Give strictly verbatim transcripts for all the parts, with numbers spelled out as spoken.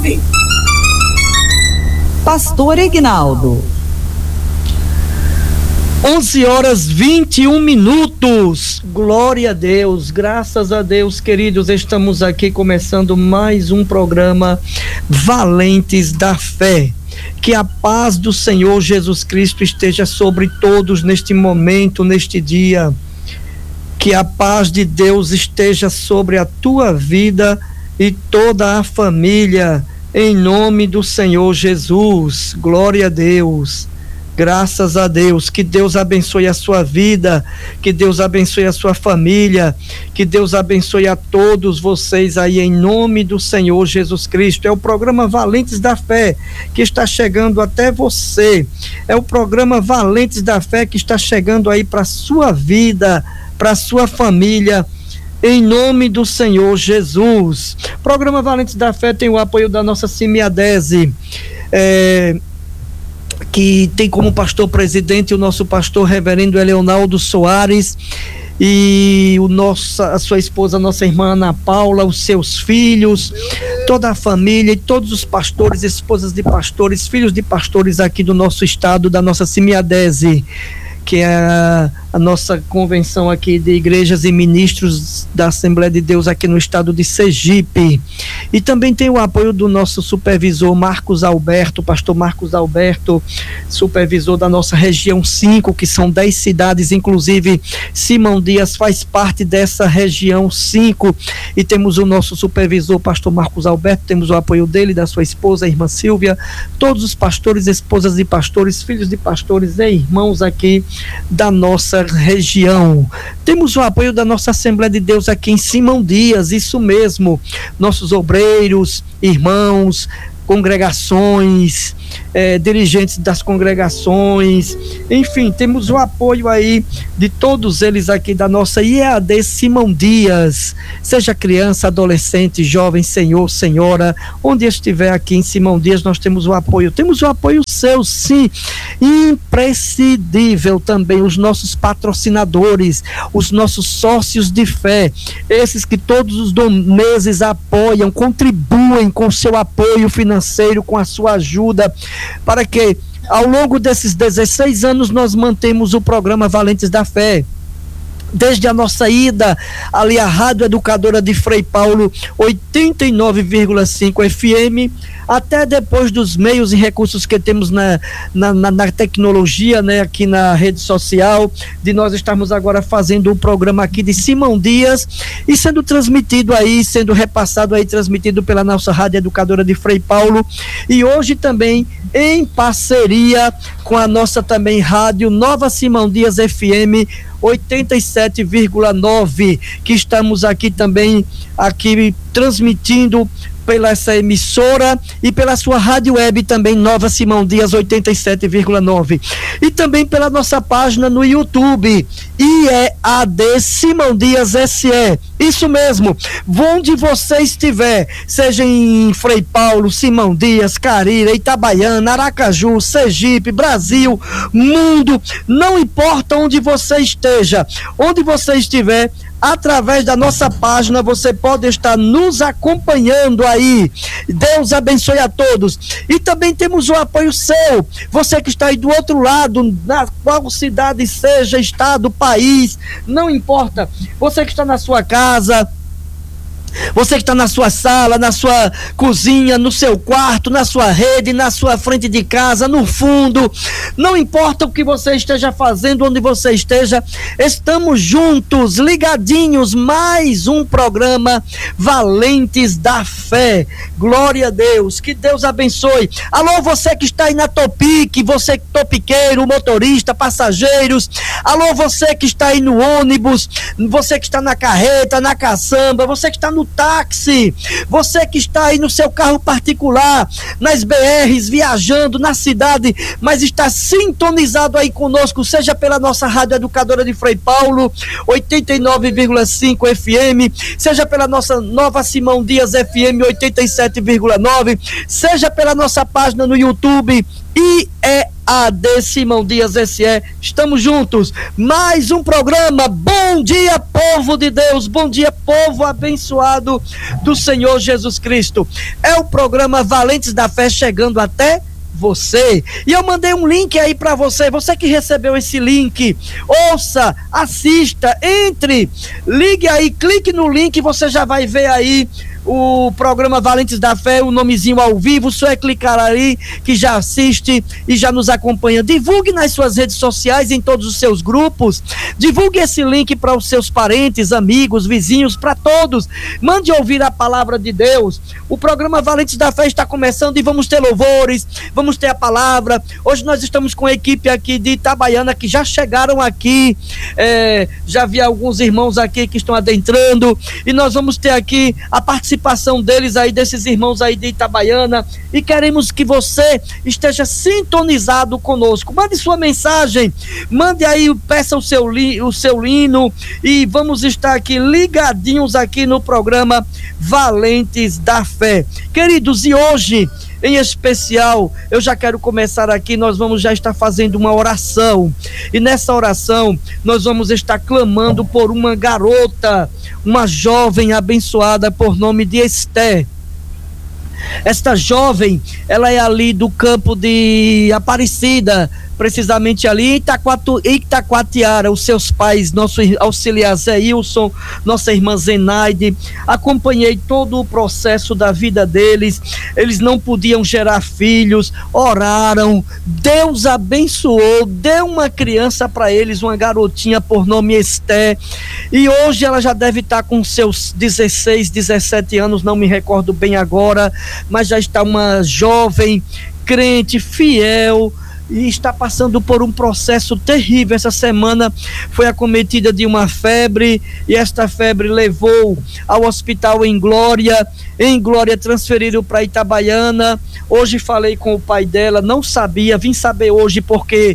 Pastor Ignaldo. onze horas e vinte e um minutos. Glória a Deus, graças a Deus, queridos. Estamos aqui começando mais um programa Valentes da Fé. Que a paz do Senhor Jesus Cristo esteja sobre todos neste momento, neste dia. Que a paz de Deus esteja sobre a tua vida e toda a família, em nome do Senhor Jesus. Glória a Deus. Graças a Deus, que Deus abençoe a sua vida, que Deus abençoe a sua família, que Deus abençoe a todos vocês aí em nome do Senhor Jesus Cristo. É o programa Valentes da Fé que está chegando até você, é o programa Valentes da Fé que está chegando aí para a sua vida, para a sua família, em nome do Senhor Jesus. Programa Valentes da Fé tem o apoio da nossa Simiadese, é... que tem como pastor presidente o nosso pastor reverendo Eleonaldo Soares e o nossa, a sua esposa, nossa irmã Ana Paula, os seus filhos, toda a família e todos os pastores, esposas de pastores, filhos de pastores aqui do nosso estado, da nossa Simiadese, que é a, a nossa convenção aqui de igrejas e ministros da Assembleia de Deus aqui no estado de Sergipe. E também tem o apoio do nosso supervisor Marcos Alberto, pastor Marcos Alberto, supervisor da nossa região cinco, que são dez cidades, inclusive Simão Dias faz parte dessa região cinco, e temos o nosso supervisor, pastor Marcos Alberto, temos o apoio dele, da sua esposa, a irmã Silvia, todos os pastores, esposas de pastores, filhos de pastores e irmãos aqui da nossa região. Temos o apoio da nossa Assembleia de Deus aqui em Simão Dias, isso mesmo, nossos obreiros, irmãos, congregações, eh, dirigentes das congregações, enfim, temos o apoio aí de todos eles aqui da nossa I E A D Simão Dias, seja criança, adolescente, jovem, senhor, senhora, onde estiver aqui em Simão Dias, nós temos o apoio, temos o apoio seu, sim, imprescindível também, os nossos patrocinadores, os nossos sócios de fé, esses que todos os meses apoiam, contribuem com seu apoio financeiro, com a sua ajuda, para que ao longo desses dezesseis anos nós mantemos o programa Valentes da Fé. Desde a nossa ida ali à Rádio Educadora de Frei Paulo, oitenta e nove vírgula cinco F M, até depois dos meios e recursos que temos na, na, na, na tecnologia, né, aqui na rede social, de nós estarmos agora fazendo um programa aqui de Simão Dias e sendo transmitido aí, sendo repassado aí, transmitido pela nossa Rádio Educadora de Frei Paulo, e hoje também em parceria com a nossa também Rádio Nova Simão Dias F M oitenta e sete vírgula nove, que estamos aqui também aqui transmitindo pela essa emissora e pela sua rádio web também, Nova Simão Dias oitenta e sete vírgula nove, e também pela nossa página no YouTube, I E A D Simão Dias S E, isso mesmo, onde você estiver, seja em Frei Paulo, Simão Dias, Carira, Itabaiana, Aracaju, Sergipe, Brasil, mundo, não importa onde você esteja, onde você estiver, através da nossa página você pode estar nos acompanhando aí. Deus abençoe a todos. E também temos o apoio seu, você que está aí do outro lado, na qual cidade seja, estado, país, não importa, você que está na sua casa, você que está na sua sala, na sua cozinha, no seu quarto, na sua rede, na sua frente de casa, no fundo, não importa o que você esteja fazendo, onde você esteja, estamos juntos, ligadinhos, mais um programa Valentes da Fé. Glória a Deus, que Deus abençoe. Alô, você que está aí na Topic, você topiqueiro, motorista, passageiros, alô, você que está aí no ônibus, você que está na carreta, na caçamba, você que está no táxi, você que está aí no seu carro particular, nas B Rs, viajando na cidade, mas está sintonizado aí conosco, seja pela nossa Rádio Educadora de Frei Paulo, oitenta e nove vírgula cinco F M, seja pela nossa Nova Simão Dias F M oitenta e sete vírgula nove, seja pela nossa página no YouTube, I E A D Simão Dias S E, estamos juntos, mais um programa. Bom dia, povo de Deus, bom dia, povo abençoado do Senhor Jesus Cristo. É o programa Valentes da Fé chegando até você, e eu mandei um link aí para você, você que recebeu esse link, ouça, assista, entre, ligue aí, clique no link, você já vai ver aí o programa Valentes da Fé, o nomezinho ao vivo, só é clicar ali que já assiste e já nos acompanha. Divulgue nas suas redes sociais, em todos os seus grupos, divulgue esse link para os seus parentes, amigos, vizinhos, para todos, mande ouvir a palavra de Deus. O programa Valentes da Fé está começando e vamos ter louvores, vamos ter a palavra. Hoje nós estamos com a equipe aqui de Itabaiana que já chegaram aqui, é, já vi alguns irmãos aqui que estão adentrando, e nós vamos ter aqui a participação participação deles aí, desses irmãos aí de Itabaiana, e queremos que você esteja sintonizado conosco. Mande sua mensagem, mande aí, peça o seu, li, o seu hino, e vamos estar aqui ligadinhos aqui no programa Valentes da Fé. Queridos, e hoje em especial, eu já quero começar aqui, nós vamos já estar fazendo uma oração, e nessa oração nós vamos estar clamando por uma garota, uma jovem abençoada por nome de Esther. Esta jovem, ela é ali do campo de Aparecida, precisamente ali em Itaquatu, Itacoatiara. Os seus pais, nosso auxiliar Zé Ilson, nossa irmã Zenaide, acompanhei todo o processo da vida deles. Eles não podiam gerar filhos, oraram, Deus abençoou, deu uma criança para eles, uma garotinha por nome Esther, e hoje ela já deve estar com seus dezesseis, dezessete anos, não me recordo bem agora, mas já está uma jovem crente, fiel, e está passando por um processo terrível. Essa semana foi acometida de uma febre, e esta febre levou ao hospital em Glória. Em Glória transferiram para Itabaiana. Hoje falei com o pai dela, não sabia, vim saber hoje porque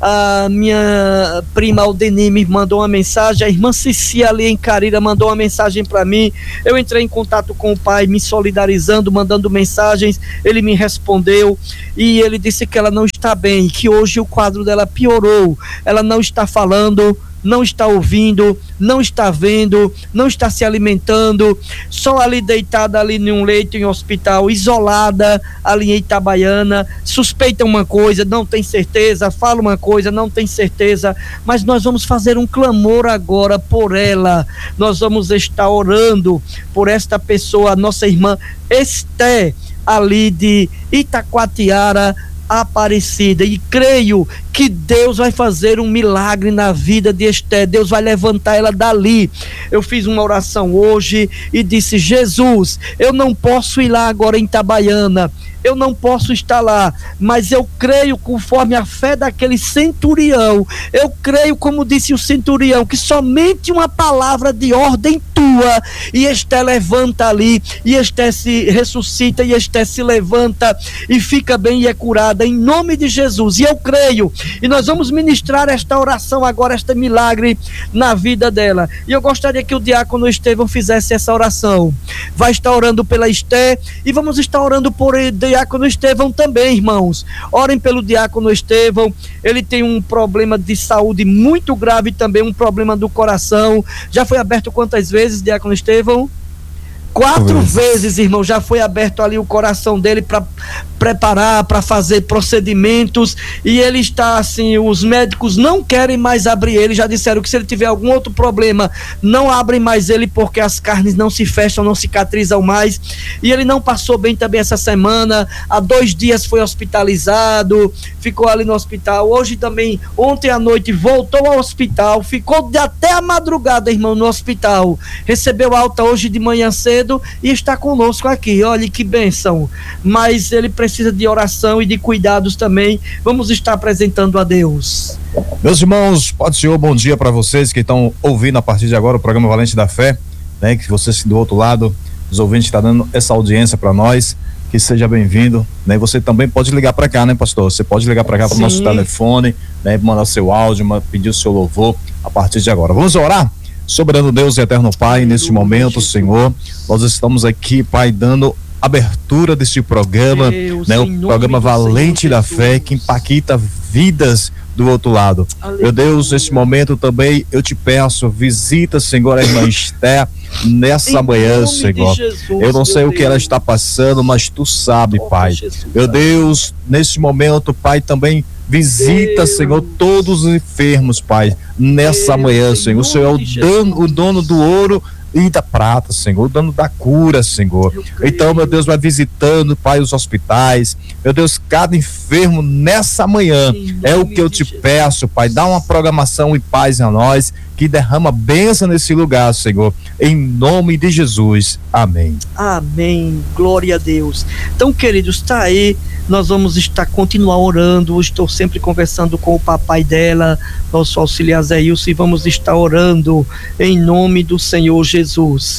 a minha prima Aldeni me mandou uma mensagem, a irmã Cici ali em Carira mandou uma mensagem para mim. Eu entrei em contato com o pai, me solidarizando, mandando mensagens. Ele me respondeu e ele disse que ela não está bem, que hoje o quadro dela piorou, ela não está falando, não está ouvindo, não está vendo, não está se alimentando, só ali deitada ali em um leito em um hospital, isolada ali em Itabaiana, suspeita uma coisa, não tem certeza, fala uma coisa, não tem certeza, mas nós vamos fazer um clamor agora por ela, nós vamos estar orando por esta pessoa, a nossa irmã Esther, ali de Itacoatiara, Aparecida, e creio que Deus vai fazer um milagre na vida de Esther. Deus vai levantar ela dali. Eu fiz uma oração hoje e disse: Jesus, eu não posso ir lá agora em Itabaiana, eu não posso estar lá, mas eu creio, conforme a fé daquele centurião, eu creio, como disse o centurião, que somente uma palavra de ordem tua, e Esther levanta ali, e Esther se ressuscita, e Esther se levanta e fica bem e é curada, em nome de Jesus. E eu creio, e nós vamos ministrar esta oração agora, este milagre na vida dela, e eu gostaria que o diácono Estevão fizesse essa oração. Vai estar orando pela Esther, e vamos estar orando por diácono Estevão também, irmãos. Orem pelo diácono Estevão, ele tem um problema de saúde muito grave também, um problema do coração. Já foi aberto quantas vezes, diácono Estevão? Quatro vezes, irmão, já foi aberto ali o coração dele para preparar, para fazer procedimentos, e ele está assim, os médicos não querem mais abrir ele, já disseram que se ele tiver algum outro problema, não abrem mais ele, porque as carnes não se fecham, não cicatrizam mais, e ele não passou bem também essa semana, há dois dias foi hospitalizado, ficou ali no hospital, hoje também, ontem à noite voltou ao hospital, ficou de até a madrugada, irmão, no hospital, recebeu alta hoje de manhã cedo, e está conosco aqui, olha que bênção, mas ele precisa de oração e de cuidados também. Vamos estar apresentando a Deus. Meus irmãos, pode Senhor, bom dia para vocês que estão ouvindo a partir de agora o programa Valente da Fé, né, que vocês do outro lado, os ouvintes estão dando essa audiência para nós, que seja bem-vindo, né? Você também pode ligar para cá, né, pastor? Você pode ligar para cá para o nosso telefone, né, mandar seu áudio, pedir o seu louvor a partir de agora. Vamos orar? Soberano Deus e eterno Pai, nesse momento, Senhor, nós estamos aqui, Pai, dando abertura deste programa, Deus, né, o em nome programa do Valente Senhor da Jesus. Fé, que impacta vidas do outro lado. Aleluia. Meu Deus, nesse momento também eu te peço, visita, Senhor, a irmã Esther nessa Em manhã, nome de Senhor. Jesus, Eu não sei meu o que ela Deus. está passando, mas tu sabe, Oh, Pai. Jesus, Meu Deus, nesse momento, Pai, também visita, Deus. Senhor, todos os enfermos, Pai, nessa Deus, manhã, em Senhor. O Senhor é o nome de dono, Jesus. o dono do ouro e da prata, Senhor, o dono da cura, Senhor. Eu creio. Então, meu Deus, vai visitando, Pai, os hospitais. Meu Deus, cada enfermo nessa manhã, Em é o nome que eu de te Jesus. peço, Pai. Dá uma programação e paz a nós, que derrama bênção nesse lugar, Senhor. Em nome de Jesus. Amém. Amém, glória a Deus. Então, queridos, está aí, nós vamos estar continuar orando. Estou sempre conversando com o papai dela, nosso auxiliar Zé Ilson, e vamos estar orando em nome do Senhor Jesus.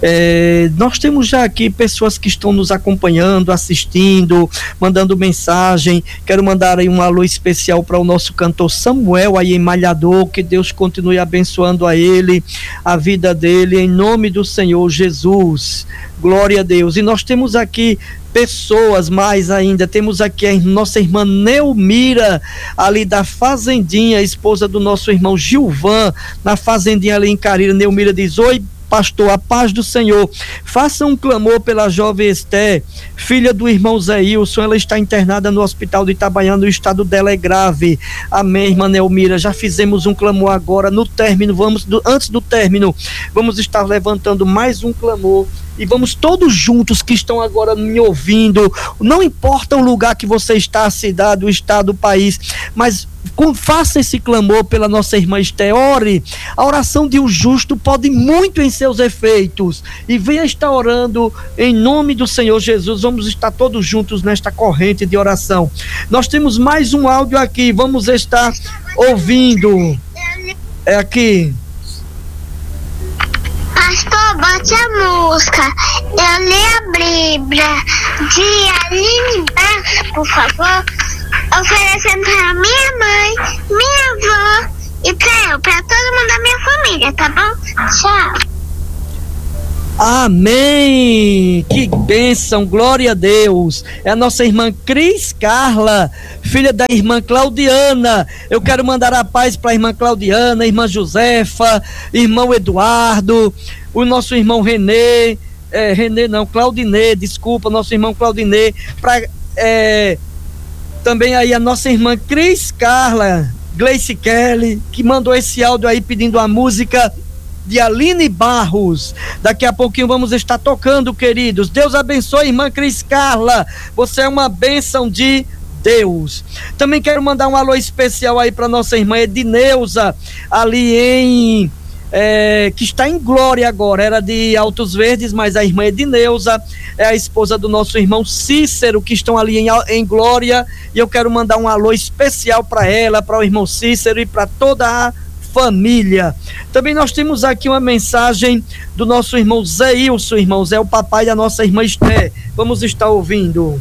É, nós temos já aqui pessoas que estão nos acompanhando, assistindo, mandando mensagem. Quero mandar aí um alô especial para o nosso cantor Samuel aí em Malhador, que Deus continue abençoando a ele, a vida dele, em nome do Senhor Jesus. Glória a Deus. E nós temos aqui pessoas mais ainda, temos aqui a nossa irmã Neumira, ali da Fazendinha, esposa do nosso irmão Gilvan, na Fazendinha ali em Carira. Neumira diz: oi, pastor, a paz do Senhor. Faça um clamor pela jovem Esther, filha do irmão Zé Ilson. Ela está internada no hospital de Itabaiana, o estado dela é grave. Amém, irmã Neumira. Já fizemos um clamor agora. No término, vamos, do, antes do término, vamos estar levantando mais um clamor. E vamos todos juntos que estão agora me ouvindo, não importa o lugar que você está, a cidade, o estado, o país, mas com, faça esse clamor pela nossa irmã Esther. Ore. A oração de um justo pode muito em seus efeitos, e venha estar orando em nome do Senhor Jesus. Vamos estar todos juntos nesta corrente de oração. Nós temos mais um áudio aqui, vamos estar ouvindo. É aqui. Pastor, bote a música. Eu li a Bíblia de Aline Barros, por favor, oferecendo para minha mãe, minha avó e para eu, para todo mundo da minha família, tá bom? Tchau. Amém, que bênção, glória a Deus. É a nossa irmã Cris Carla, filha da irmã Claudiana. Eu quero mandar a paz para a irmã Claudiana, irmã Josefa, irmão Eduardo, o nosso irmão Renê, é, Renê não, Claudinê, desculpa, nosso irmão Claudinê, para é, também aí a nossa irmã Cris Carla, Gleice Kelly, que mandou esse áudio aí pedindo a música de Aline Barros. Daqui a pouquinho vamos estar tocando, queridos. Deus abençoe, irmã Cris Carla. Você é uma bênção de Deus. Também quero mandar um alô especial aí para nossa irmã Edneuza, ali em é, que está em Glória agora. Era de Altos Verdes, mas a irmã Edneuza é a esposa do nosso irmão Cícero, que estão ali em, em Glória, e eu quero mandar um alô especial para ela, para o irmão Cícero e para toda a família. Também nós temos aqui uma mensagem do nosso irmão Zé Ilson, irmãos, é o papai da nossa irmã Esther. Vamos estar ouvindo.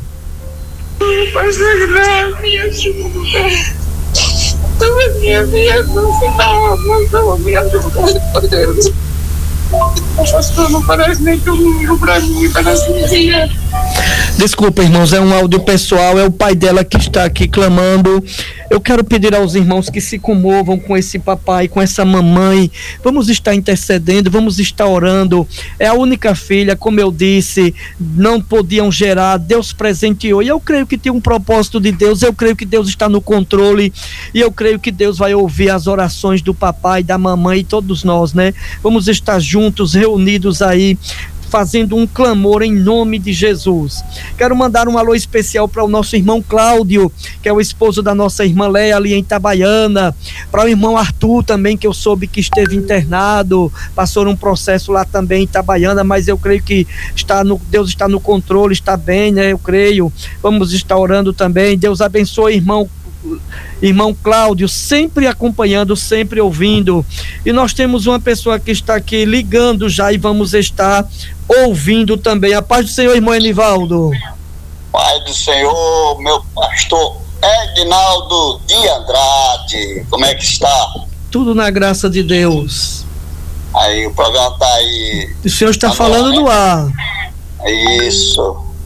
Desculpa, irmãos, é um áudio pessoal, é o pai dela que está aqui clamando. Eu quero pedir aos irmãos que se comovam com esse papai, com essa mamãe. Vamos estar intercedendo, vamos estar orando. É a única filha, como eu disse, não podiam gerar, Deus presenteou. E eu creio que tem um propósito de Deus, eu creio que Deus está no controle, e eu creio que Deus vai ouvir as orações do papai, da mamãe e todos nós, né? Vamos estar juntos, reunidos aí, fazendo um clamor em nome de Jesus. Quero mandar um alô especial para o nosso irmão Cláudio, que é o esposo da nossa irmã Léa ali em Itabaiana, para o irmão Arthur também, que eu soube que esteve internado, passou um processo lá também em Itabaiana, mas eu creio que está no, Deus está no controle, está bem, né? Eu creio. Vamos estar orando também. Deus abençoe, irmão Irmão Cláudio, sempre acompanhando, sempre ouvindo. E nós temos uma pessoa que está aqui ligando já, e vamos estar ouvindo também. A paz do Senhor, irmão Enivaldo. Pai do Senhor, meu pastor Edinaldo de Andrade, como é que está? Tudo na graça de Deus. Aí o programa tá aí. O senhor está tá falando no no ar. Isso.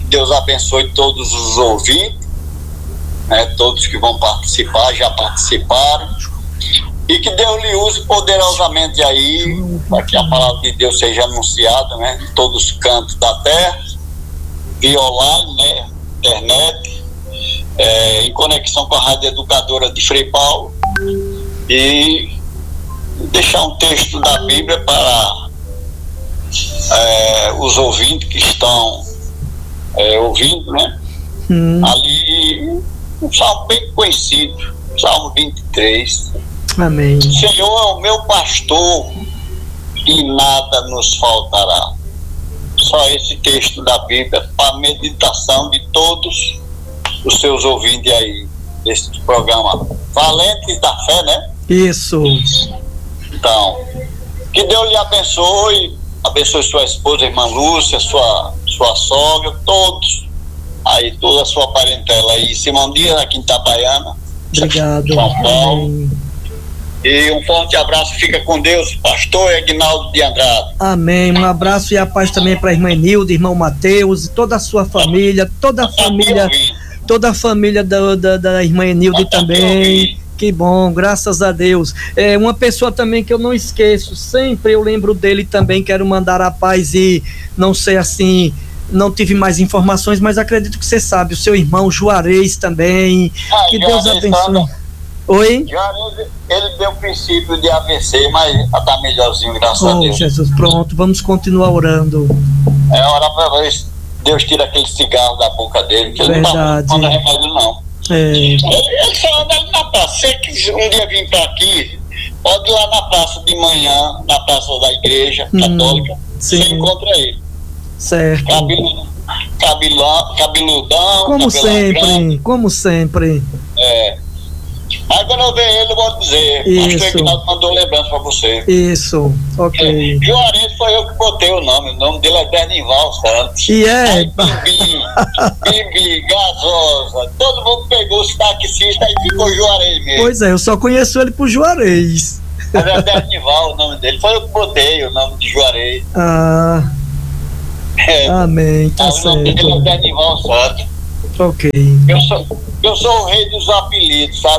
Deus abençoe todos os ouvintes, né, todos que vão participar, já participaram, e que Deus lhe use poderosamente aí, para que a palavra de Deus seja anunciada, né, em todos os cantos da terra, via online, né, internet, é, em conexão com a Rádio Educadora de Frei Paulo, e deixar um texto da Bíblia para é, os ouvintes que estão é, ouvindo, né? Hum. Ali, um salmo bem conhecido, Salmo vinte e três. Amém. Senhor é o meu pastor e nada nos faltará. Só esse texto da Bíblia para meditação de todos os seus ouvintes aí, desse programa Valentes da Fé, né? Isso. Então, que Deus lhe abençoe, abençoe sua esposa, irmã Lúcia, sua, sua sogra, todos aí, toda a sua parentela aí, Simão Dias, aqui em Itabaiana. Obrigado. São Paulo. E um forte abraço, fica com Deus, pastor Aguinaldo de Andrade. Amém, um abraço e a paz também para a irmã Nilda, irmão Mateus, toda a sua família, toda a família, toda a família da, da, da irmã Nilda também. Que bom, graças a Deus. É uma pessoa também que eu não esqueço, sempre eu lembro dele também, quero mandar a paz e não sei assim, não tive mais informações, mas acredito que você sabe, o seu irmão Juarez também, ah, que Deus abençoe. Oi? Juarez, ele deu princípio de A V C, mas está melhorzinho, graças oh, a Deus. Jesus, pronto, vamos continuar orando. É hora para ver se Deus tira aquele cigarro da boca dele, que ele não está tomando remédio não. É. Ele, ele só anda ali na praça. Você que um dia vir para aqui, pode ir lá na praça de manhã, na praça da igreja hum, católica, sim. Você encontra ele. Certo. Cabelo, cabelão, cabeludão. Como sempre, grande. como sempre. É. Mas quando eu ver ele, eu vou dizer. Isso. Acho que o mandou lembrança pra você. Isso, ok. É. Juarez foi eu que botei o nome. O nome dele é Bernival Santos. E é? Bibi, Bibi, Gasosa. Todo mundo pegou os taxistas e ficou Juarez mesmo. Pois é, eu só conheço ele por Juarez. Mas é Bernival o nome dele. Foi eu que botei o nome de Juarez. Ah. É. Amém, tá ah, certo. O nome dele é Bernival Santos. Ok. Eu sou, eu sou o rei dos apelidos, sabe?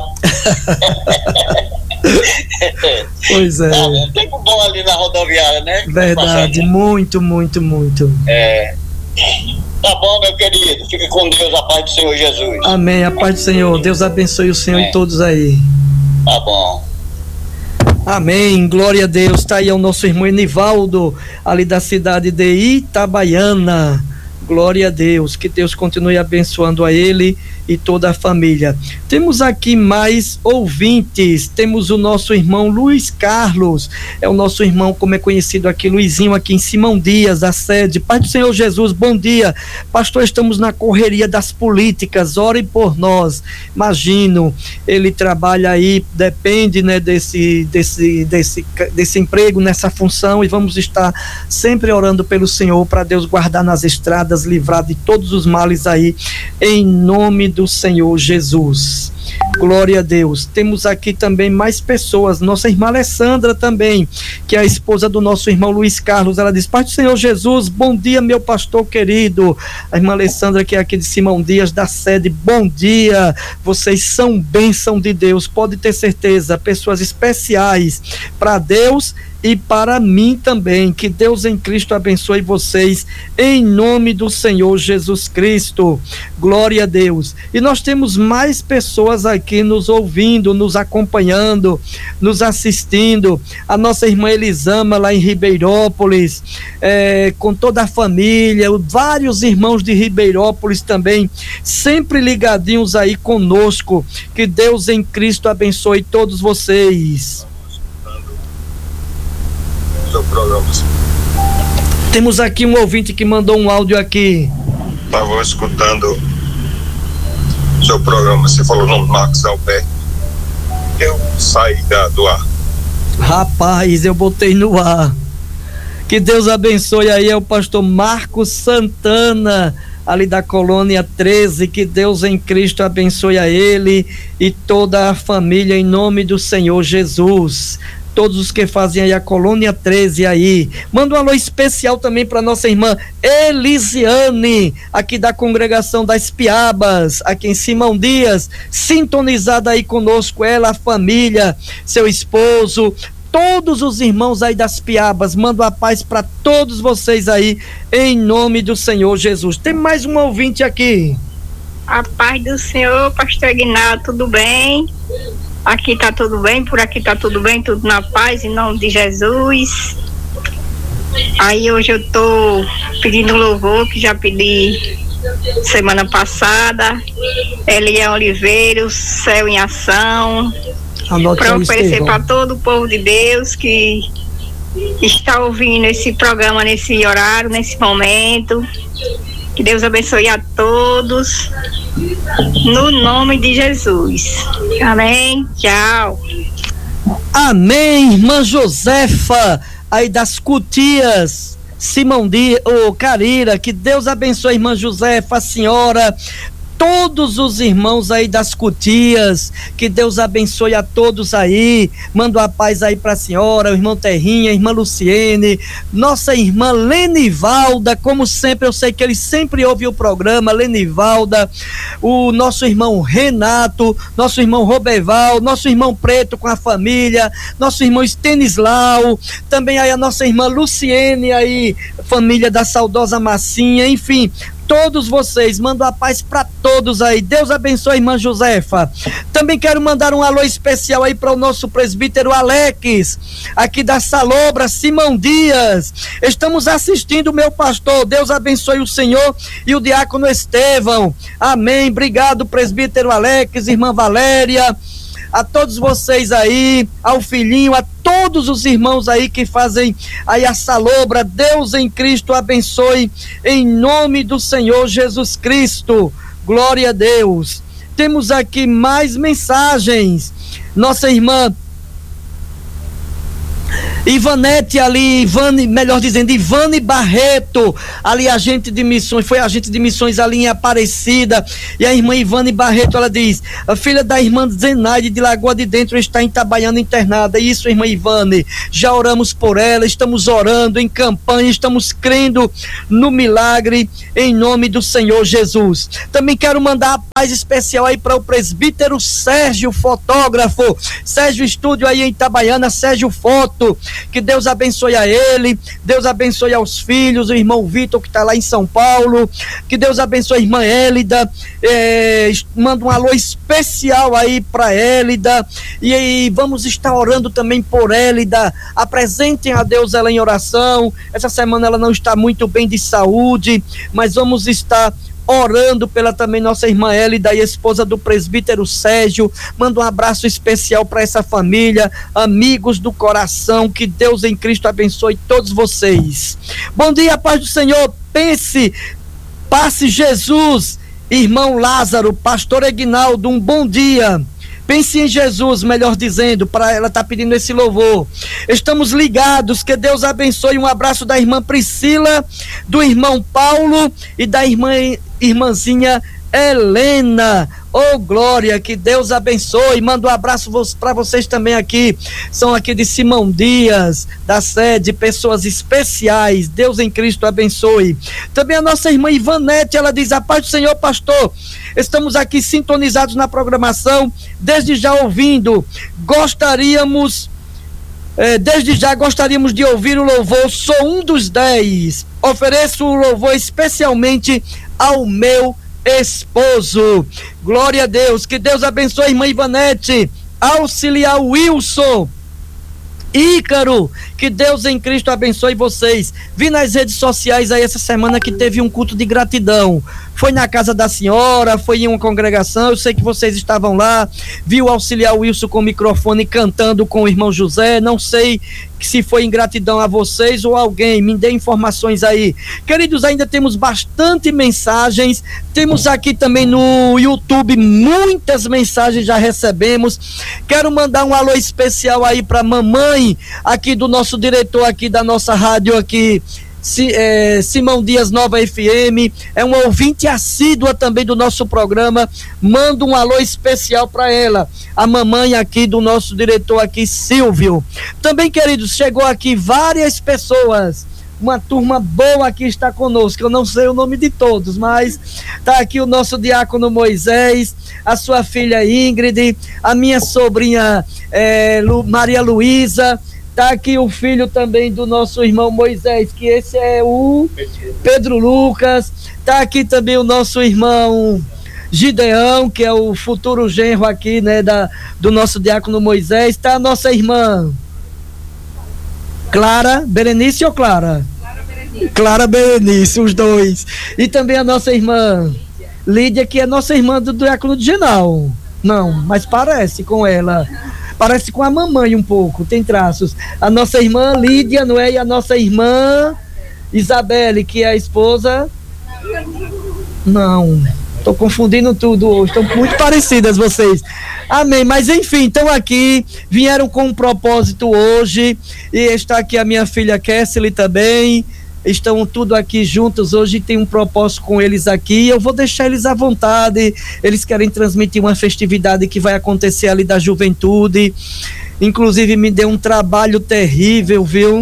Pois é. Tá vendo? Tempo bom ali na rodoviária, né? Verdade, muito, muito, muito. É. Tá bom, meu querido. Fica com Deus, a paz do Senhor Jesus. Amém, a paz do Senhor. Deus abençoe o Senhor é. e todos aí. Tá bom. Amém, glória a Deus. Tá aí o nosso irmão Enivaldo, ali da cidade de Itabaiana. Glória a Deus, que Deus continue abençoando a ele e toda a família. Temos aqui mais ouvintes, temos o nosso irmão Luiz Carlos, é o nosso irmão, como é conhecido aqui, Luizinho, aqui em Simão Dias, da sede. Pai do Senhor Jesus, bom dia, pastor, estamos na correria das políticas, ore por nós. Imagino, ele trabalha aí, depende, né, desse, desse, desse, desse emprego, nessa função, e vamos estar sempre orando pelo Senhor, para Deus guardar nas estradas, livrar de todos os males aí, em nome do Senhor Jesus. Glória a Deus. Temos aqui também mais pessoas, nossa irmã Alessandra também, que é a esposa do nosso irmão Luiz Carlos. Ela diz: Pai do Senhor Jesus, bom dia, meu pastor querido. A irmã Alessandra, que é aqui de Simão Dias, da sede, bom dia, vocês são bênção de Deus, pode ter certeza, pessoas especiais para Deus e para mim também. Que Deus em Cristo abençoe vocês, em nome do Senhor Jesus Cristo. Glória a Deus. E nós temos mais pessoas aqui nos ouvindo, nos acompanhando, nos assistindo. A nossa irmã Elisama, lá em Ribeirópolis, é, com toda a família, vários irmãos de Ribeirópolis também, sempre ligadinhos aí conosco. Que Deus em Cristo abençoe todos vocês. Programa. Temos aqui um ouvinte que mandou um áudio aqui. Estava escutando seu programa, você falou o nome Marcos Alberto, eu saí da, do ar. Rapaz, eu botei no ar. Que Deus abençoe aí, é o pastor Marcos Santana, ali da colônia treze, que Deus em Cristo abençoe a ele e toda a família, em nome do Senhor Jesus. todos os que fazem aí a Colônia treze aí. Manda um alô especial também para nossa irmã Elisiane, aqui da congregação das Piabas, aqui em Simão Dias, sintonizada aí conosco, ela, a família, seu esposo, todos os irmãos aí das Piabas. Mando a paz para todos vocês aí, em nome do Senhor Jesus. Tem mais um ouvinte aqui. A paz do Senhor, pastor Aguinaldo, tudo bem? Aqui tá tudo bem, por aqui tá tudo bem, tudo na paz, em nome de Jesus. Aí hoje eu tô pedindo louvor, que já pedi semana passada. Elian Oliveira, Céu em Ação. Para oferecer para todo o povo de Deus que está ouvindo esse programa nesse horário, nesse momento. Que Deus abençoe a todos, no nome de Jesus. Amém. Tchau. Amém, irmã Josefa, aí das Cutias, Simão Dias, ô, Carira, que Deus abençoe a irmã Josefa, a senhora, todos os irmãos aí das Cutias, que Deus abençoe a todos aí. Manda a paz aí pra senhora, o irmão Terrinha, a irmã Luciene, nossa irmã Lenivalda, como sempre, eu sei que ele sempre ouve o programa, Lenivalda, o nosso irmão Renato, nosso irmão Roberval, nosso irmão Preto com a família, nosso irmão Estenislau, também aí a nossa irmã Luciene aí, família da saudosa Massinha, enfim, todos vocês, mando a paz para todos aí. Deus abençoe a irmã Josefa. Também quero mandar um alô especial aí para o nosso presbítero Alex, aqui da Salobra, Simão Dias. Estamos assistindo, meu pastor. Deus abençoe o senhor e o diácono Estevão. Amém. Obrigado, presbítero Alex, irmã Valéria, a todos vocês aí, ao filhinho, a todos os irmãos aí que fazem aí a Salobra. Deus em Cristo abençoe, em nome do Senhor Jesus Cristo. Glória a Deus. Temos aqui mais mensagens. Nossa irmã Ivanete ali, Ivane, melhor dizendo, Ivane Barreto, ali agente de missões, foi agente de missões ali em Aparecida, e a irmã Ivane Barreto, ela diz, a filha da irmã Zenaide de Lagoa de Dentro está em Itabaiana internada. Isso, irmã Ivane, já oramos por ela, estamos orando em campanha, estamos crendo no milagre, em nome do Senhor Jesus. Também quero mandar a paz especial aí para o presbítero Sérgio, fotógrafo, Sérgio Estúdio aí em Itabaiana, Sérgio Foto, que Deus abençoe a ele, Deus abençoe aos filhos, o irmão Vitor que está lá em São Paulo, que Deus abençoe a irmã Élida, é, manda um alô especial aí para Élida, e aí vamos estar orando também por Élida. Apresentem a Deus ela em oração. Essa semana ela não está muito bem de saúde, mas vamos estar orando pela também nossa irmã Élida e esposa do presbítero Sérgio. Manda um abraço especial para essa família, amigos do coração, que Deus em Cristo abençoe todos vocês. Bom dia, paz do Senhor. Pense, passe Jesus, irmão Lázaro, pastor Aguinaldo, um bom dia. Pense em Jesus, melhor dizendo, para ela estar tá pedindo esse louvor. Estamos ligados, que Deus abençoe. Um abraço da irmã Priscila, do irmão Paulo e da irmã irmãzinha Helena. Oh, glória, que Deus abençoe. Mando um abraço para vocês também aqui, são aqui de Simão Dias, da sede, pessoas especiais. Deus em Cristo abençoe. Também a nossa irmã Ivanete, ela diz, a paz do Senhor, pastor, estamos aqui sintonizados na programação, desde já ouvindo, gostaríamos eh, desde já gostaríamos de ouvir o louvor, sou um dos dez, ofereço o louvor especialmente ao meu esposo. Glória a Deus, que Deus abençoe a irmã Ivanete, auxiliar Wilson, Ícaro, que Deus em Cristo abençoe vocês. Vi nas redes sociais aí essa semana que teve um culto de gratidão, foi na casa da senhora, foi em uma congregação, eu sei que vocês estavam lá, vi o auxiliar Wilson com o microfone cantando com o irmão José, não sei se foi em gratidão a vocês ou alguém, me dê informações aí. Queridos, ainda temos bastante mensagens, temos aqui também no YouTube muitas mensagens já recebemos. Quero mandar um alô especial aí para mamãe aqui do nosso diretor aqui da nossa rádio aqui, Si, é, Simão Dias, Nova F M, é uma ouvinte assídua também do nosso programa. Manda um alô especial para ela, a mamãe aqui do nosso diretor aqui, Silvio. Também, queridos, chegou aqui várias pessoas, uma turma boa que está conosco. Eu não sei o nome de todos, mas está aqui o nosso diácono Moisés, a sua filha Ingrid, a minha sobrinha é, Lu, Maria Luísa, está aqui o filho também do nosso irmão Moisés, que esse é o Pedro Lucas, está aqui também o nosso irmão Gideão, que é o futuro genro aqui, né, da, do nosso diácono Moisés. Está a nossa irmã Clara, Berenice ou Clara? Clara Berenice. Clara Berenice, os dois. E também a nossa irmã Lídia, que é nossa irmã do diácono de Genal. Não, mas parece com ela. Parece com a mamãe um pouco, tem traços. A nossa irmã Lídia, não é? E a nossa irmã Isabelle, que é a esposa... Não, tô confundindo tudo hoje, estão muito parecidas vocês. Amém, mas enfim, estão aqui, vieram com um propósito hoje, e está aqui a minha filha Kessely também, estão tudo aqui juntos hoje, tem um propósito com eles aqui. Eu vou deixar eles à vontade, eles querem transmitir uma festividade que vai acontecer ali da juventude, inclusive me deu um trabalho terrível, viu?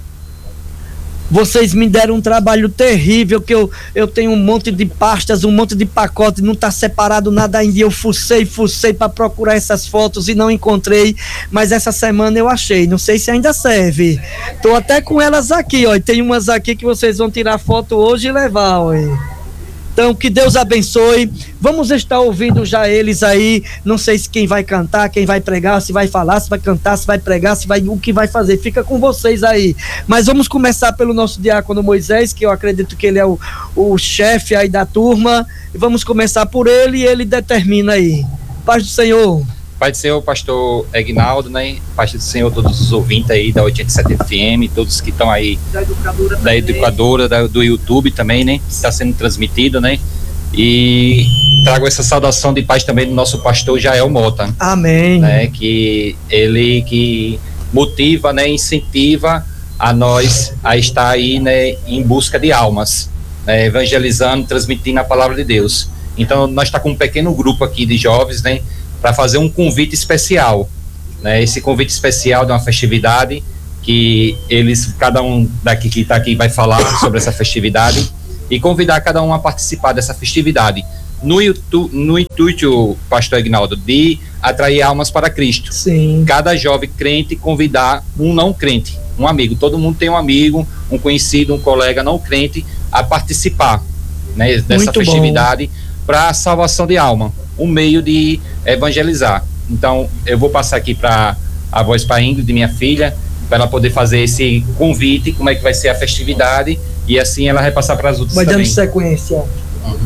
Vocês me deram um trabalho terrível, que eu, eu tenho um monte de pastas, um monte de pacote, não está separado nada ainda. Eu fucei, fucei para procurar essas fotos e não encontrei, mas essa semana eu achei, não sei se ainda serve. Tô até com elas aqui, ó, tem umas aqui que vocês vão tirar foto hoje e levar, ó. Então, que Deus abençoe. Vamos estar ouvindo já eles aí. Não sei se quem vai cantar, quem vai pregar, se vai falar, se vai cantar, se vai pregar, se vai, o que vai fazer. Fica com vocês aí. Mas vamos começar pelo nosso diácono Moisés, que eu acredito que ele é o, o chefe aí da turma. E vamos começar por ele e ele determina aí. Paz do Senhor. Pai do Senhor, pastor Egnaldo, né? Paz do Senhor, todos os ouvintes aí da oitenta e sete F M, todos que estão aí da educadora, da educadora da, do YouTube também, né? Está sendo transmitido, né? E trago essa saudação de paz também do nosso pastor Jael Mota. Amém. Né? Que ele que motiva, né? Incentiva a nós a estar aí, né? Em busca de almas, né? Evangelizando, transmitindo a palavra de Deus. Então, nós está com um pequeno grupo aqui de jovens, né? Para fazer um convite especial, né? Esse convite especial de uma festividade que eles, cada um daqui que está aqui vai falar sobre essa festividade e convidar cada um a participar dessa festividade no, YouTube, no intuito, pastor Egnaldo, de atrair almas para Cristo. Sim. Cada jovem crente convidar um não crente, um amigo, todo mundo tem um amigo, um conhecido, um colega não crente a participar, né, dessa Muito festividade para a salvação de alma, um meio de evangelizar. Então, eu vou passar aqui para a voz para a Ingrid, minha filha, para ela poder fazer esse convite, como é que vai ser a festividade, e assim ela vai passar para as outras vai também. Vai dando sequência. Uhum.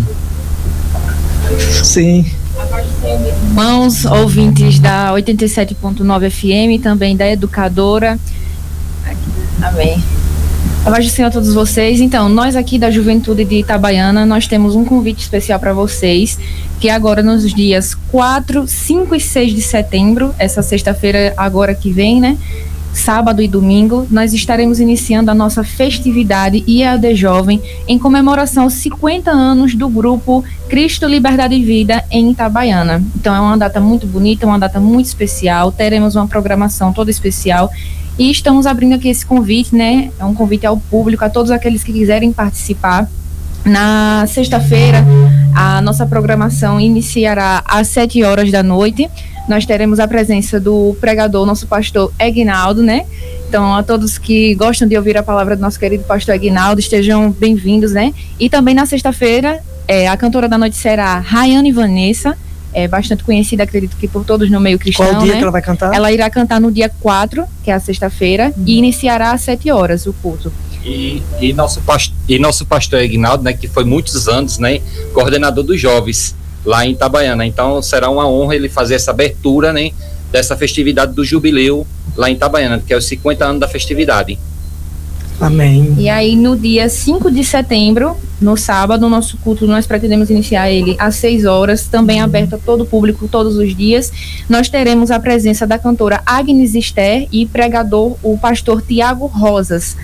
Sim. Irmãos, ouvintes da oitenta e sete ponto nove F M, também da educadora. Amém. A paz do Senhor a todos vocês. Então, nós aqui da Juventude de Itabaiana, nós temos um convite especial para vocês, que agora nos dias quatro, cinco e seis de setembro, essa sexta-feira agora que vem, né? Sábado e domingo, nós estaremos iniciando a nossa festividade I A D Jovem em comemoração aos cinquenta anos do grupo Cristo, Liberdade e Vida em Itabaiana. Então é uma data muito bonita, uma data muito especial, teremos uma programação toda especial e estamos abrindo aqui esse convite, né? É um convite ao público, a todos aqueles que quiserem participar. Na sexta-feira, a nossa programação iniciará às sete horas da noite. Nós teremos a presença do pregador, nosso pastor Egnaldo, né? Então, a todos que gostam de ouvir a palavra do nosso querido pastor Egnaldo, estejam bem-vindos, né? E também na sexta-feira, é, a cantora da noite será Rayane Vanessa, é bastante conhecida, acredito que por todos no meio cristão. Qual dia, né? que ela vai cantar? Ela irá cantar no dia quatro, que é a sexta-feira, uhum. E iniciará às sete horas o culto. E, e, nosso pastor, e nosso pastor Egnaldo, né, que foi muitos anos, né, coordenador dos jovens lá em Itabaiana. Então será uma honra ele fazer essa abertura, né, dessa festividade do jubileu lá em Itabaiana, que é os cinquenta anos da festividade. Amém. E aí no dia cinco de setembro, no sábado, o nosso culto, nós pretendemos iniciar ele às seis horas, também aberto a todo o público todos os dias. Nós teremos a presença da cantora Agnes Esther e pregador o pastor Tiago Rosas.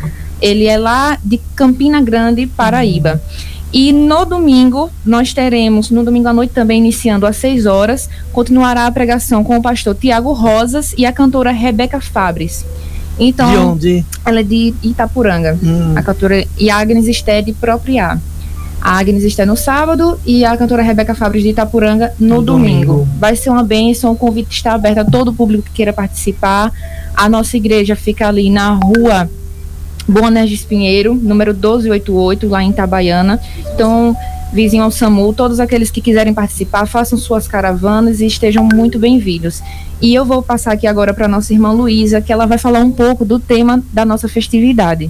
Ele é lá de Campina Grande, Paraíba. E no domingo, nós teremos, no domingo à noite também, iniciando às seis horas, continuará a pregação com o pastor Tiago Rosas e a cantora Rebeca Fabres. Então, de onde? Ela é de Itapuranga. Hum. A cantora e a Agnes Esté de Propriar. A Agnes Esté no sábado e a cantora Rebeca Fabres de Itapuranga no, no domingo. domingo. Vai ser uma bênção, o convite está aberto a todo o público que queira participar. A nossa igreja fica ali na rua Boanerges Pinheiro, número doze oitenta e oito, lá em Itabaiana. Então, vizinho ao SAMU, todos aqueles que quiserem participar, façam suas caravanas e estejam muito bem-vindos. E eu vou passar aqui agora para a nossa irmã Luísa, que ela vai falar um pouco do tema da nossa festividade.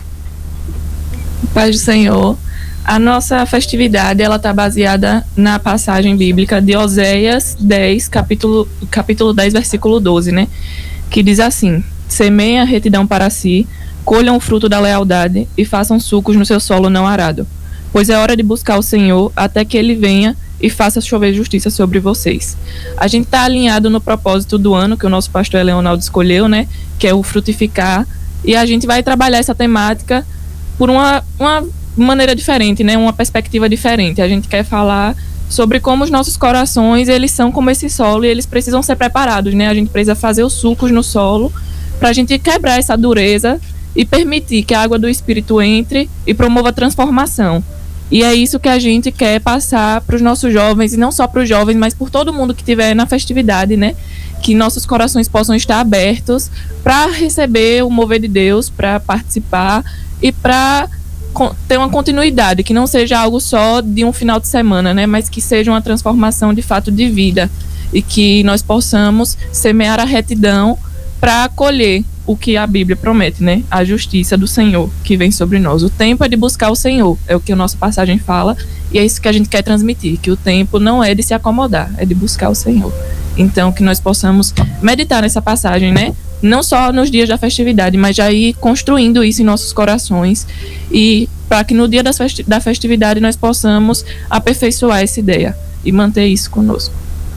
Paz do Senhor. A nossa festividade, ela está baseada na passagem bíblica de Oséias dez, capítulo, capítulo dez, versículo doze, né? Que diz assim: semeiem a retidão para si, colham o fruto da lealdade e façam sucos no seu solo não arado, pois é hora de buscar o Senhor até que Ele venha e faça chover justiça sobre vocês. A gente está alinhado no propósito do ano que o nosso pastor Leonardo escolheu, né, que é o frutificar, e a gente vai trabalhar essa temática por uma, uma maneira diferente, né, uma perspectiva diferente. A gente quer falar sobre como os nossos corações, eles são como esse solo e eles precisam ser preparados, né, a gente precisa fazer os sucos no solo para a gente quebrar essa dureza e permitir que a água do Espírito entre e promova a transformação. E é isso que a gente quer passar para os nossos jovens, e não só para os jovens, mas por todo mundo que estiver na festividade, né? Que nossos corações possam estar abertos para receber o mover de Deus, para participar e para ter uma continuidade, que não seja algo só de um final de semana, né? Mas que seja uma transformação de fato de vida, e que nós possamos semear a retidão para colher o que a Bíblia promete, né? A justiça do Senhor que vem sobre nós. O tempo é de buscar o Senhor, é o que a nossa passagem fala, e é isso que a gente quer transmitir, que o tempo não é de se acomodar, é de buscar o Senhor. Então, que nós possamos meditar nessa passagem, né? Não só nos dias da festividade, mas já ir construindo isso em nossos corações, e para que no dia das festi- da festividade nós possamos aperfeiçoar essa ideia e manter isso conosco.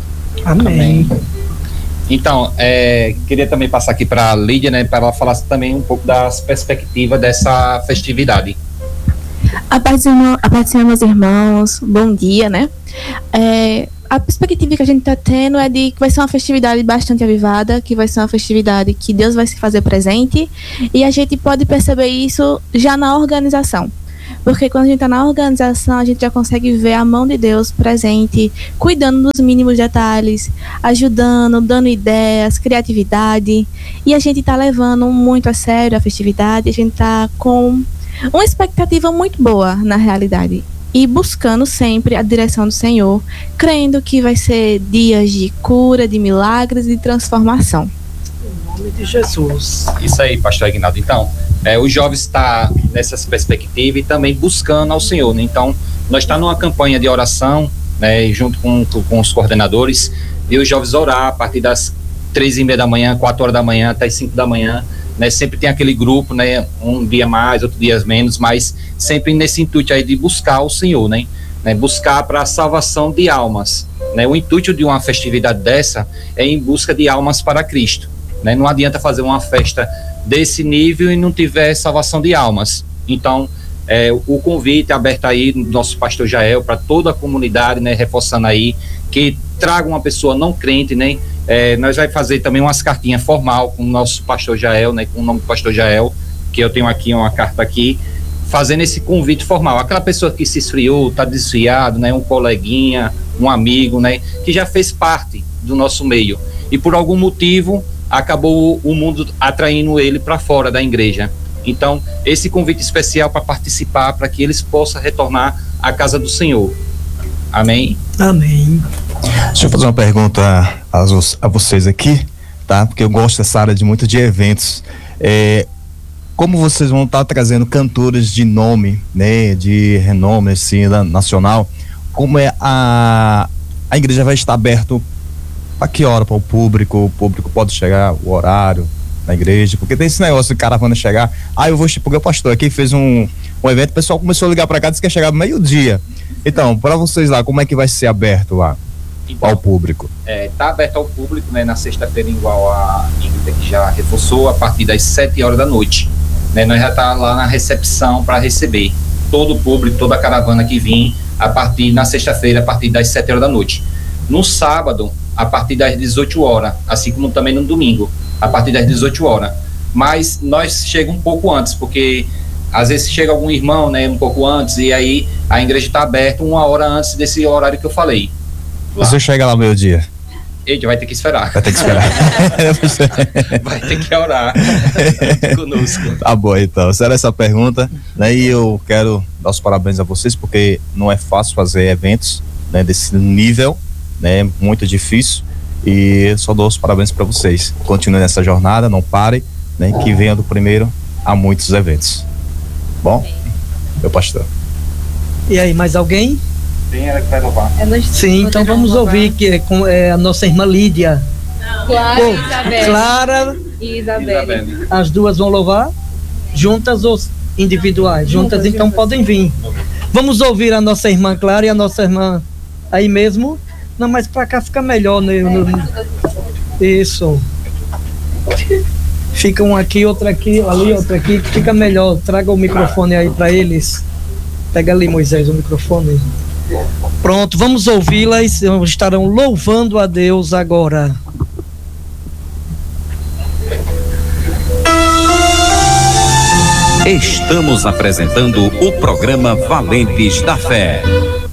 Amém. Amém. Então, é, queria também passar aqui para a Lídia, né, para ela falar também um pouco das perspectivas dessa festividade. A paz do Senhor, a paz do Senhor, meus irmãos, bom dia, né? É, a perspectiva que a gente está tendo é de que vai ser uma festividade bastante avivada, que vai ser uma festividade que Deus vai se fazer presente, e a gente pode perceber isso já na organização. Porque quando a gente está na organização, a gente já consegue ver a mão de Deus presente, cuidando dos mínimos detalhes, ajudando, dando ideias, criatividade. E a gente está levando muito a sério a festividade, a gente está com uma expectativa muito boa na realidade. E buscando sempre a direção do Senhor, crendo que vai ser dias de cura, de milagres e de transformação. Em nome de Jesus. Isso aí, pastor Aguinaldo. Então, é, os jovens estão nessas perspectivas e também buscando ao Senhor, né? Então, nós estamos numa campanha de oração, né, junto com, com os coordenadores, e os jovens orar a partir das três e meia da manhã, quatro horas da manhã, até as cinco da manhã, né? Sempre tem aquele grupo, né? Um dia mais, outro dia menos, mas sempre nesse intuito aí de buscar o Senhor, né? né? Buscar para a salvação de almas, né? O intuito de uma festividade dessa é em busca de almas para Cristo. Né? Não adianta fazer uma festa desse nível e não tiver salvação de almas. Então, é, o convite é aberto aí do nosso pastor Jael para toda a comunidade, né? Reforçando aí que traga uma pessoa não crente, né? É, nós vamos fazer também umas cartinhas formal com o nosso pastor Jael, né? Com o nome do pastor Jael, que eu tenho aqui uma carta aqui, fazendo esse convite formal. Aquela pessoa que se esfriou, está desfiado, né? Um coleguinha, um amigo, né? Que já fez parte do nosso meio e por algum motivo acabou o mundo atraindo ele para fora da igreja. Então, esse convite especial para participar, para que eles possam retornar à casa do Senhor. Amém? Amém. Deixa eu fazer uma pergunta a, a vocês aqui, tá? Porque eu gosto dessa área de muito de eventos. É, como vocês vão estar trazendo cantores de nome, né? De renome, assim, nacional, como é a, a igreja vai estar aberta para que hora para o público? O público pode chegar, o horário na igreja, porque tem esse negócio de caravana chegar, ah, eu vou, porque o pastor aqui fez um, um evento, o pessoal começou a ligar para cá, disse que ia chegar meio-dia. Então, para vocês lá, como é que vai ser aberto lá, então, ao público? É, tá aberto ao público, né, na sexta-feira, igual a Ingrid que já reforçou, a partir das sete horas da noite, né, nós já tá lá na recepção para receber todo o público, toda a caravana que vem a partir, na sexta-feira, a partir das sete horas da noite. No sábado, a partir das dezoito horas, assim como também no domingo, a partir das dezoito horas. Mas nós chegamos um pouco antes, porque às vezes chega algum irmão, né, um pouco antes, e aí a igreja está aberta uma hora antes desse horário que eu falei. Lá. Você chega lá meio-dia? Eita, vai ter que esperar. Vai ter que esperar. Vai ter que orar conosco. Tá bom, então. Será essa pergunta, né? E eu quero dar os parabéns a vocês, porque não é fácil fazer eventos, né, desse nível, né? Muito difícil. E só dou os parabéns para vocês. Continuem nessa jornada, não parem, né? Que venha do primeiro a muitos eventos. Bom, meu pastor. E aí, mais alguém? Tem ela que vai louvar. Sim, então vamos ouvir que é, com, é a nossa irmã Lídia. Clara Pô, e Isabelle. Clara, E Isabelle. as duas vão louvar? Juntas ou individuais? Juntas, Juntas, então juntas. podem vir. Vamos ouvir a nossa irmã Clara e a nossa irmã aí mesmo? Não, mas pra cá fica melhor, né? No- Isso. Fica um aqui, outro aqui, ali, outro aqui, que fica melhor. Traga o microfone aí pra eles. Pega ali, Moisés, o microfone. Pronto, vamos ouvi-las. Estarão louvando a Deus agora. Estamos apresentando o programa Valentes da Fé.